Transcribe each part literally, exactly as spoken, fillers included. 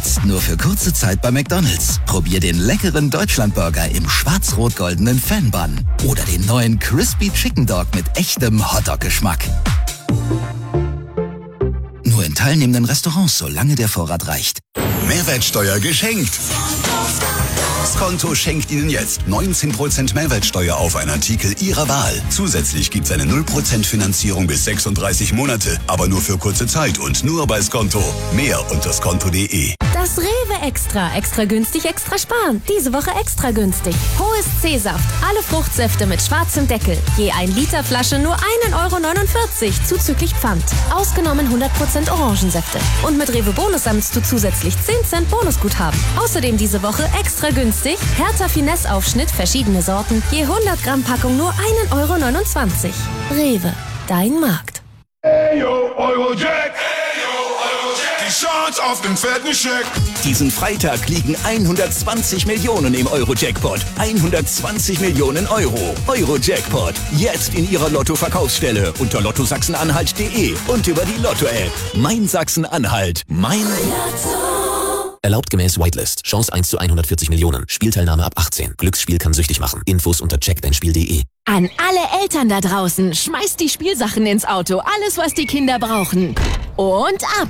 Jetzt nur für kurze Zeit bei McDonald's. Probier den leckeren Deutschlandburger im schwarz-rot-goldenen Fan-Bun oder den neuen Crispy Chicken Dog mit echtem Hotdog-Geschmack. Nur in teilnehmenden Restaurants, solange der Vorrat reicht. Mehrwertsteuer geschenkt. Skonto schenkt Ihnen jetzt neunzehn Prozent Mehrwertsteuer auf einen Artikel Ihrer Wahl. Zusätzlich gibt es eine null Prozent Finanzierung bis sechsunddreißig Monate, aber nur für kurze Zeit und nur bei Skonto. Mehr unter skonto punkt de. Das Rewe Extra. Extra günstig, extra sparen. Diese Woche extra günstig. Hohes C-Saft. Alle Fruchtsäfte mit schwarzem Deckel. Je ein Liter Flasche nur ein Euro neunundvierzig zuzüglich Pfand. Ausgenommen hundert Prozent Orangensäfte. Und mit Rewe Bonus sammelst du zusätzlich zehn Cent Bonusguthaben. Außerdem diese Woche extra günstig. Hertha Finesse Aufschnitt, verschiedene Sorten. Je hundert Gramm Packung nur ein Euro neunundzwanzig. Rewe, dein Markt. Hey yo, Eurojack. Hey yo, Eurojack. Die Chance auf den fetten Scheck. Diesen Freitag liegen hundertzwanzig Millionen im Euro-Jackpot. hundertzwanzig Millionen Euro. Euro-Jackpot. Jetzt in Ihrer Lotto-Verkaufsstelle unter lotto sachsen-anhalt punkt de und über die Lotto-App. Mein Sachsen-Anhalt. Mein Lotto. Erlaubt gemäß Whitelist. Chance eins zu hundertvierzig Millionen. Spielteilnahme ab achtzehn. Glücksspiel kann süchtig machen. Infos unter check dein spiel punkt de. An alle Eltern da draußen, schmeißt die Spielsachen ins Auto. Alles, was die Kinder brauchen. Und ab!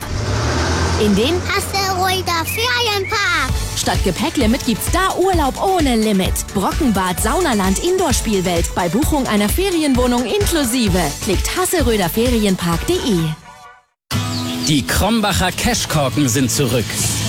In den Asteroider Ferienpark. Statt Gepäcklimit gibt's da Urlaub ohne Limit. Brockenbad, Saunaland, Indoor-Spielwelt. Bei Buchung einer Ferienwohnung inklusive. Klickt hasseröder ferienpark punkt de. Die Krombacher Cashkorken sind zurück.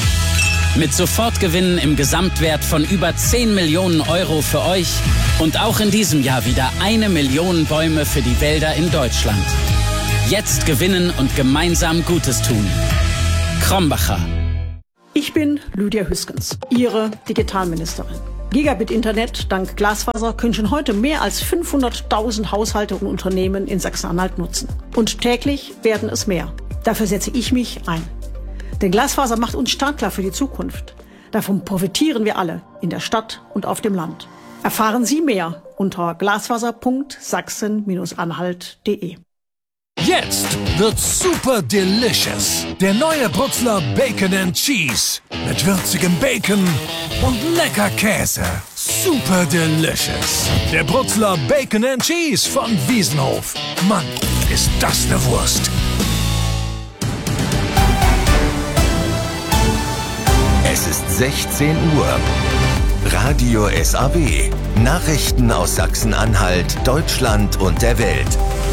Mit Sofortgewinnen im Gesamtwert von über zehn Millionen Euro für euch und auch in diesem Jahr wieder eine Million Bäume für die Wälder in Deutschland. Jetzt gewinnen und gemeinsam Gutes tun. Krombacher. Ich bin Lydia Hüskens, Ihre Digitalministerin. Gigabit-Internet dank Glasfaser können schon heute mehr als fünfhunderttausend Haushalte und Unternehmen in Sachsen-Anhalt nutzen. Und täglich werden es mehr. Dafür setze ich mich ein. Denn Glasfaser macht uns startklar für die Zukunft. Davon profitieren wir alle, in der Stadt und auf dem Land. Erfahren Sie mehr unter glasfaser punkt sachsen anhalt punkt de. Jetzt wird's super delicious. Der neue Brutzler Bacon and Cheese. Mit würzigem Bacon und lecker Käse. Super delicious. Der Brutzler Bacon and Cheese von Wiesenhof. Mann, ist das eine Wurst. Es ist sechzehn Uhr. Radio S A W. Nachrichten aus Sachsen-Anhalt, Deutschland und der Welt.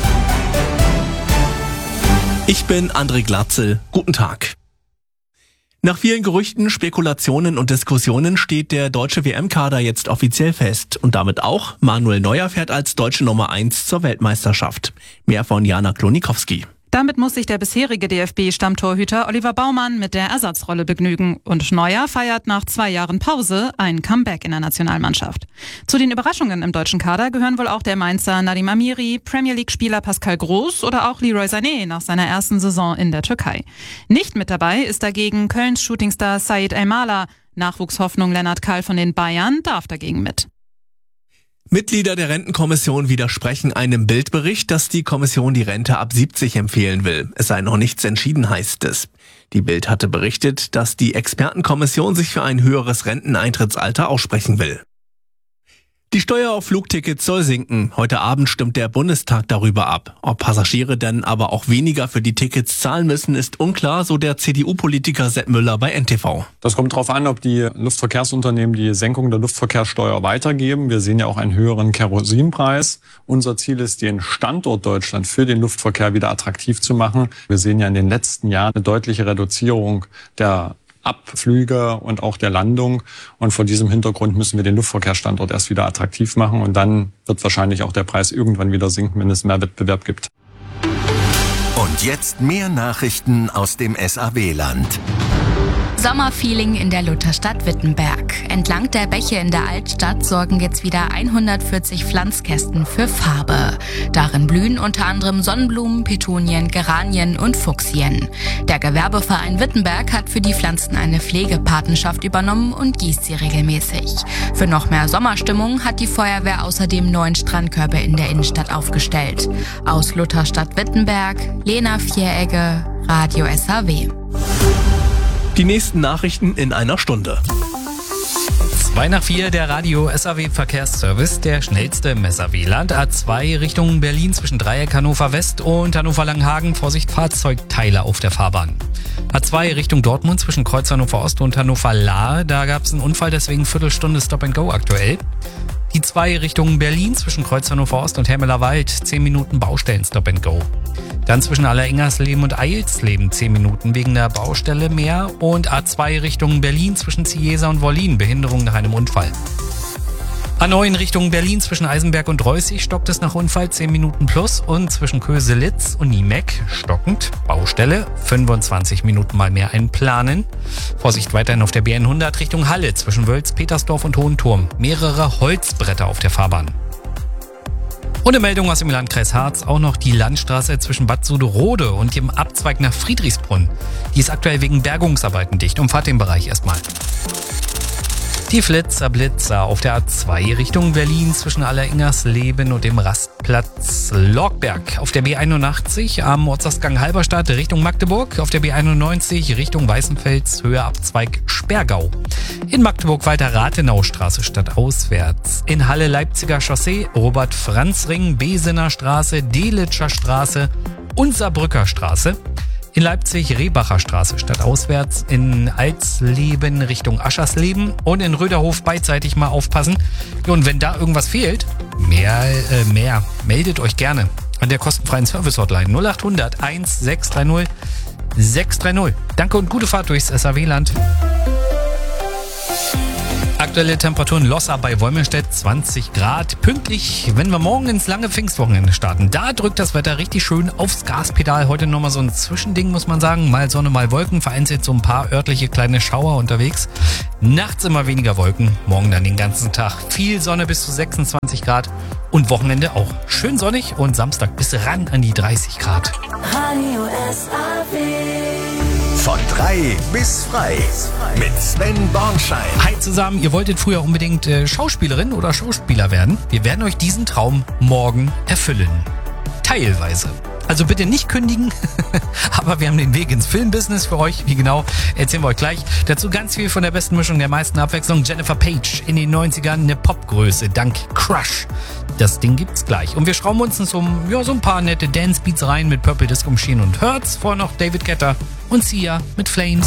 Ich bin André Glatzel. Guten Tag. Nach vielen Gerüchten, Spekulationen und Diskussionen steht der deutsche W M-Kader jetzt offiziell fest. Und damit auch, Manuel Neuer fährt als deutsche Nummer eins zur Weltmeisterschaft. Mehr von Jana Klonikowski. Damit muss sich der bisherige D F B-Stammtorhüter Oliver Baumann mit der Ersatzrolle begnügen. Und Neuer feiert nach zwei Jahren Pause ein Comeback in der Nationalmannschaft. Zu den Überraschungen im deutschen Kader gehören wohl auch der Mainzer Nadim Amiri, Premier League-Spieler Pascal Groß oder auch Leroy Sané nach seiner ersten Saison in der Türkei. Nicht mit dabei ist dagegen Kölns Shootingstar Said Elmala. Nachwuchshoffnung Lennart Kahl von den Bayern darf dagegen mit. Mitglieder der Rentenkommission widersprechen einem Bildbericht, dass die Kommission die Rente ab siebzig empfehlen will. Es sei noch nichts entschieden, heißt es. Die Bild hatte berichtet, dass die Expertenkommission sich für ein höheres Renteneintrittsalter aussprechen will. Die Steuer auf Flugtickets soll sinken. Heute Abend stimmt der Bundestag darüber ab. Ob Passagiere denn aber auch weniger für die Tickets zahlen müssen, ist unklar, so der C D U-Politiker Sepp Müller bei N T V. Das kommt darauf an, ob die Luftverkehrsunternehmen die Senkung der Luftverkehrssteuer weitergeben. Wir sehen ja auch einen höheren Kerosinpreis. Unser Ziel ist, den Standort Deutschland für den Luftverkehr wieder attraktiv zu machen. Wir sehen ja in den letzten Jahren eine deutliche Reduzierung der Abflüge und auch der Landung. Und vor diesem Hintergrund müssen wir den Luftverkehrsstandort erst wieder attraktiv machen. Und dann wird wahrscheinlich auch der Preis irgendwann wieder sinken, wenn es mehr Wettbewerb gibt. Und jetzt mehr Nachrichten aus dem S A W-Land. Sommerfeeling in der Lutherstadt Wittenberg. Entlang der Bäche in der Altstadt sorgen jetzt wieder hundertvierzig Pflanzkästen für Farbe. Darin blühen unter anderem Sonnenblumen, Petunien, Geranien und Fuchsien. Der Gewerbeverein Wittenberg hat für die Pflanzen eine Pflegepatenschaft übernommen und gießt sie regelmäßig. Für noch mehr Sommerstimmung hat die Feuerwehr außerdem neun Strandkörbe in der Innenstadt aufgestellt. Aus Lutherstadt Wittenberg, Lena Vieregge, Radio S A W. Die nächsten Nachrichten in einer Stunde. zwei nach vier, der Radio S A W Verkehrsservice, der schnellste im S A W-Land. A zwei Richtung Berlin zwischen Dreieck Hannover West und Hannover Langenhagen. Vorsicht, Fahrzeugteile auf der Fahrbahn. A zwei Richtung Dortmund zwischen Kreuz Hannover Ost und Hannover Lahr. Da gab es einen Unfall, deswegen Viertelstunde Stop and Go aktuell. Die zwei Richtung Berlin zwischen Kreuz Hannover Ost und Hermelerwald. zehn Minuten Baustellen Stop and Go. Dann zwischen Alleringersleben und Eilsleben zehn Minuten wegen der Baustelle mehr. Und A zwei Richtung Berlin zwischen Ziesa und Wollin, Behinderung nach einem Unfall. A neun Richtung Berlin zwischen Eisenberg und Reußig stockt es nach Unfall zehn Minuten plus. Und zwischen Köselitz und Niemeck stockend, Baustelle, fünfundzwanzig Minuten mal mehr einplanen. Vorsicht weiterhin auf der B hundert Richtung Halle zwischen Wölz, Petersdorf und Hohenturm. Mehrere Holzbretter auf der Fahrbahn. Und eine Meldung aus dem Landkreis Harz, auch noch die Landstraße zwischen Bad Suderode und dem Abzweig nach Friedrichsbrunn. Die ist aktuell wegen Bergungsarbeiten dicht. Umfahrt den Bereich erstmal. Die Flitzer Blitzer auf der A zwei Richtung Berlin zwischen Alleringersleben und dem Rastplatz Lorgberg. Auf der B einundachtzig am Ortsausgang Halberstadt Richtung Magdeburg. Auf der B einundneunzig Richtung Weißenfels Höhe Abzweig Sperrgau. In Magdeburg weiter Rathenaustraße stadtauswärts. In Halle Leipziger Chaussee, Robert-Franz-Ring, Besener Straße, Delitscher Straße und Saarbrücker Straße. In Leipzig Rehbacher Straße stadtauswärts, in Alsleben Richtung Aschersleben und in Röderhof beidseitig mal aufpassen. Und wenn da irgendwas fehlt, mehr, äh, mehr, meldet euch gerne an der kostenfreien Service-Hotline null acht hundert eins sechs drei null sechs drei null. Danke und gute Fahrt durchs S A W-Land. Aktuelle Temperaturen Losser bei Wolmirstedt zwanzig Grad. Pünktlich, wenn wir morgen ins lange Pfingstwochenende starten. Da drückt das Wetter richtig schön aufs Gaspedal. Heute nochmal so ein Zwischending, muss man sagen. Mal Sonne, mal Wolken. Vereinzelt so ein paar örtliche kleine Schauer unterwegs. Nachts immer weniger Wolken. Morgen dann den ganzen Tag. Viel Sonne bis zu sechsundzwanzig Grad. Und Wochenende auch schön sonnig. Und Samstag bis ran an die dreißig Grad. Radio S A W. Von drei bis frei mit Sven Bornschein. Hi zusammen, ihr wolltet früher unbedingt äh, Schauspielerin oder Schauspieler werden. Wir werden euch diesen Traum morgen erfüllen. Teilweise. Also bitte nicht kündigen, aber wir haben den Weg ins Filmbusiness für euch. Wie genau, erzählen wir euch gleich. Dazu ganz viel von der besten Mischung der meisten Abwechslung. Jennifer Page in den neunzigern, eine Popgröße dank Crush. Das Ding gibt's gleich. Und wir schrauben uns so, ja, so ein paar nette Dance-Beats rein mit Purple Disco Machine und Hertz. Vorher noch David Guetta und Sia mit Flames.